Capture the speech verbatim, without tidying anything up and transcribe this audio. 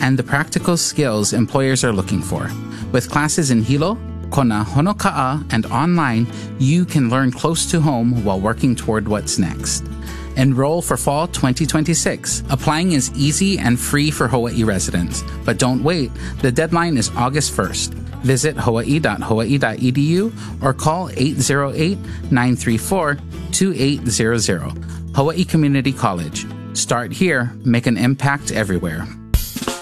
and the practical skills employers are looking for. With classes in Hilo, Kona, Honoka'a, and online, you can learn close to home while working toward what's next. Enroll for fall twenty twenty-six. Applying is easy and free for Hawaii residents. But don't wait. The deadline is August first. Visit hawaii dot hawaii dot e d u or call eight zero eight, nine three four, two eight zero zero. Hawaii Community College. Start here, make an impact everywhere.